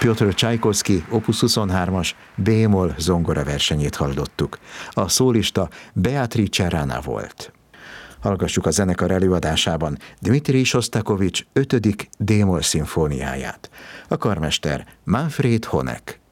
Piotr Csajkovszky Opus 23-as B-moll zongora versenyét hallottuk. A szólista Beatrice Rana volt. Hallgassuk a zenekar előadásában Dmitrij Sostakovics 5. D-moll szimfóniáját. A karmester Manfred Honeck.